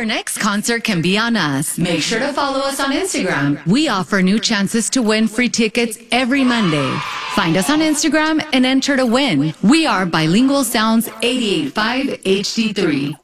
Your next concert can be on us. Make sure to follow us on Instagram. We offer new chances to win free tickets every Monday. Find us on Instagram and enter to win. We are Bilingual Sounds 88.5 HD3.